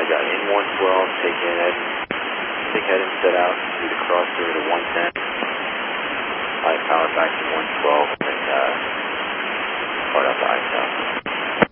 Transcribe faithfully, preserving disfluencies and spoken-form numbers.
got in one twelve, take head, take head and set out through the crossover to one ten. Light power back to one twelve, and uh, start out the ice out.